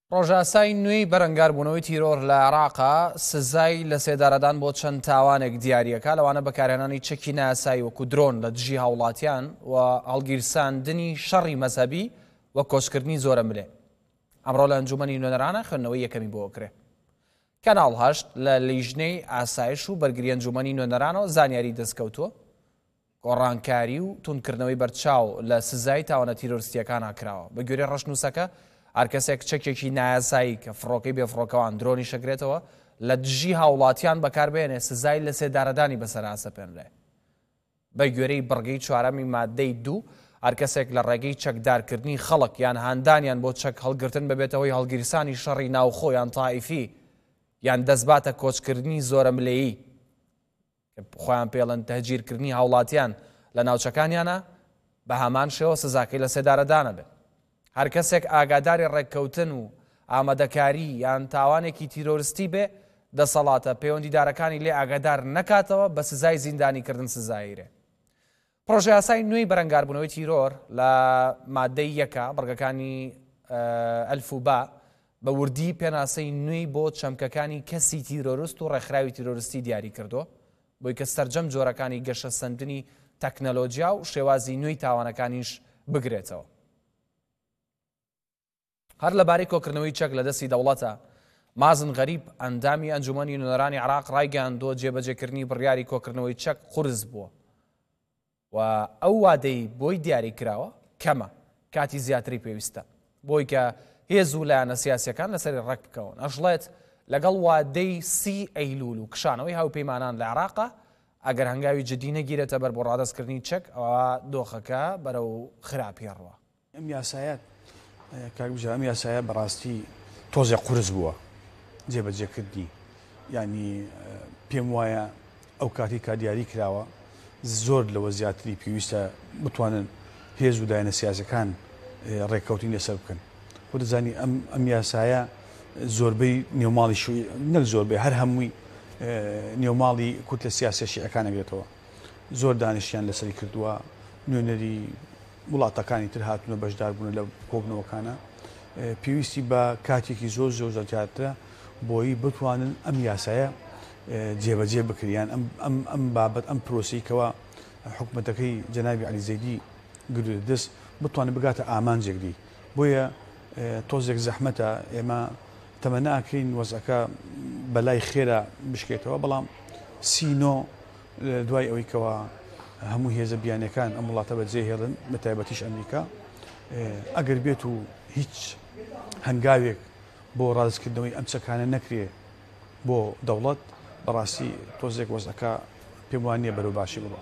ڕۆژئاسایی نوێی بەرەنگاربوونەوەی تیرۆر لە عێراقا سزای لە سێدارەدان بۆ چەند تاوانێک دیاریەکە لەوانە بەکارهێنانی چەکی نایاسایی وەکو درۆن لە دژی هاوڵاتیان و هەڵگیرساندنی شەڕی مەزهەبی و کۆچکردنی زۆرە ملێ. ئەمڕۆ لە ئەنجومەنی نوێنەرانە خوێندنەوەی یەکەمی بۆ کرێ. کەناڵ 8 لە لیژنەی ئاسایش و بەرگری ئەنجومەنی نوێنەرانەوە زانیاری دەستکەوتووە گۆڕانکاری و تونکردنەوەی بەرچاو لە سزای تاوانە تیرۆریستیەکان ئاکراوە. بە گوێرەی ڕەشنووسەکە هەر کەسێک چەکێکی نایاسایی کە فڕۆکەی بێفڕۆکەوان درۆنی شەگرێتەوە لە دژی هاوڵاتیان بەکاربێنێ سزای لە سێدارەدانی بەسەر ئاسەپێنرێ. بە گوێرەی بڕگەی چوارەمی مادەی 2 هەر کەسێک لە ڕێگەی چەکدارکردنی خەڵک یان هاندانیان بۆ چەک هەڵگرتن ببێتەوەی هەڵگیرسانی شەڕی ناوخۆ یان تائیفی یان دەستباتە کۆچکردنی زۆرە ملێیی کە خۆیان پێڵەن تەهجیرکردنی هاوڵاتیان لە ناوچەکانیانە بە هەمان شێوە سزاکەی لە سێدارەدانە بێت. هەر کەسێک ئاگاداری ڕێککەوتن و ئامادەکاری یان تاوانێکی تیرۆریستی بێ دەسەڵاتە پەیوەندیدارەکانی لێ ئاگادار نەکاتەوە بە سزای زیندانیکردن سزاییرێ. پرۆژە یاسای نوێی بەرەنگاربوونەوەی تیرۆر لە مادەی 1 بڕگەکانی ئەلفوبا بە وردی پێناسەی نوێی بۆ چەمکەکانی کەسی تیرۆریست و ڕێکخراوی تیرۆریستی دیاری کردو بۆی کە سەرجەم جۆرەکانی گەشە سەندنی تەکنەلۆجیا و شێوازی نوێی تاوانەکانیش بگرێتەوە. هەر لەبارەی کۆکردنەوەی چەک لە دەستی دەوڵەتە مازن غەریب ئەندامی ئەنجومەنی نوێنەرانی عێراق ڕایگەیاندووە جێبەجێکردنی بڕیاری کۆکردنەوەی چەک قورس بووە و ئەو وادەی بۆی دیاری کراوە کەمە کاتی زیاتری پێویستە بۆی کە هێز و لایەنە سیاسیەکان لەسەری ڕێک بکەون. ئەژڵێت لەگەڵ وادەی 30 ئەیلول و کشانەوەی هاوپەیمانان لە عێراقا ئەگەر هەنگاوی جدی نەگیرێتە بەر بۆ ڕادەستکردنی چەک ئەوە دۆخەکە بەرەو خراپێڕوە. ئەم یاسایەت کاکبژە ئەم یاسایە بەڕاستی تۆزێ قورس بووە جێبەجێکردنی ینی پێم وایە ئەو کاتی کا دیاری کراوە زۆر لەوە زیاتری پێویستە بتوانن هێز و لایەنە سیاسەکان ڕێککەوتنی لەسەر بکەن. خۆ دەزانی ئەم یاسایە زۆربەی نێوماڵی نەک زۆربەی هەر هەمووی نێوماڵی کورت لە سیاسە شیعەکان ئەگرێتەوە. زۆر دانیشتیان لەسەری کردووە، نوێنەری وڵاتەکانی تر هاتوونە بەشداربوون لە کۆبنەوەکانە پێویستی بە کاتێکی زۆر زۆر زیاترە بۆی بتوانن ئەم یاسایە جێبەجێ بکریان ئەم بابەت ئەم پرۆسەیەکەوە حکوومەتەکەی جەنابی عەلی زەیدی گرت دەست بتوانێت بگاتە ئامانجێکری. بۆیە تۆزێک زەحمەتە ئێمە تەمە ناکەین وەزەکە بەلای خێرا بشکێتەوە، بەڵام سینۆ دوای ئەوەی کەوە هەموو هێزە بیانەکان ئەم وڵاتە بەجێهێڵن بە تایبەتیش ئەمریکا ئەگەر بێت و هیچ هەنگاوێک بۆ ڕازکردنەوەی ئەم چەکانە نەکرێ بۆ دەوڵەت بەڕاستی تۆزێک وەزەکە پێم وان نییە بەرەو باشی بڵێ.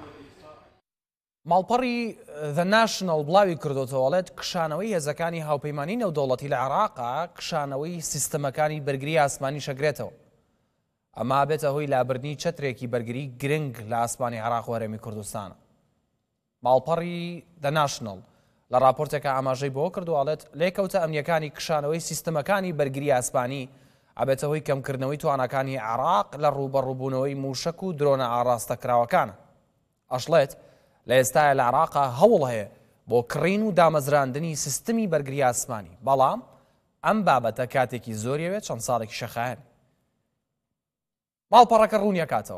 ماڵپەڕی The National بڵاوی کردوتەوەڵێت کشانەوەی هێزەکانی هاوپەیمانی نێودەوڵەتی لە عێراقا کشانەوەی سیستەمەکانی بەرگری ئاسمانی شەگرێتەوە. ئەما بێتە هۆی لابردنی چەترێکی بەرگری گرنگ لە ئاسمانی عێراق و هەرێمی کوردستانە. ماڵپەڕی The National لە راپۆرتێکە ئاماژەی بۆ کردووەڵێت لێکەوتە ئەمنیەکانی کشانەوەی سیستەمەکانی بەرگری ئاسمانی ئەبێتە هۆی کەمکردنەوەی توانەکانی عێراق لە ڕوبەڕووبوونەوەی موشک و درۆنە ئاڕاستەکراوەکانە. ئەشڵێت لە ئێستاە لە عێراقا هەوڵ هەیە بۆ کڕین و دامەزراندنی سیستەمی بەرگری ئاسمانی، بەڵام ئەم بابەتە کاتێکی زۆریەوێت چەند ساڵێکی شەخایەن. ماڵپەڕەکە ڕوونیەکاتەوە.